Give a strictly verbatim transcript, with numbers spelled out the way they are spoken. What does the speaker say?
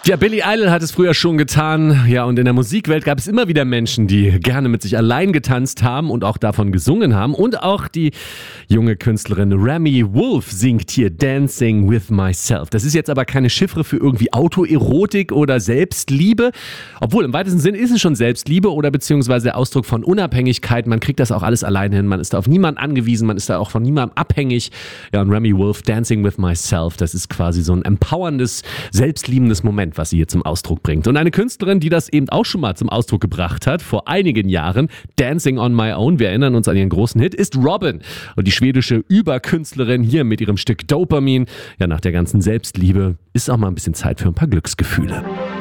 Ja, Billy Idol hat es früher schon getan. Ja, und in der Musikwelt gab es immer wieder Menschen, die gerne mit sich allein getanzt haben und auch davon gesungen haben. Und auch die junge Künstlerin Remi Wolf singt hier Dancing with Myself. Das ist jetzt aber keine Chiffre für irgendwie Autoerotik oder Selbstliebe. Obwohl, im weitesten Sinn ist es schon Selbstliebe oder beziehungsweise der Ausdruck von Unabhängigkeit. Man kriegt das auch alles alleine hin. Man ist da auf niemanden angewiesen. Man ist da auch von niemandem abhängig. Ja, und Remi Wolf, Dancing with Myself, das ist quasi so ein empowerndes, selbstliebendes Moment, was sie hier zum Ausdruck bringt. Und eine Künstlerin, die das eben auch schon mal zum Ausdruck gebracht hat, vor einigen Jahren, Dancing on My Own, wir erinnern uns an ihren großen Hit, ist Robyn. Und die schwedische Überkünstlerin hier mit ihrem Stück Dopamin. Ja, nach der ganzen Selbstliebe ist auch mal ein bisschen Zeit für ein paar Glücksgefühle.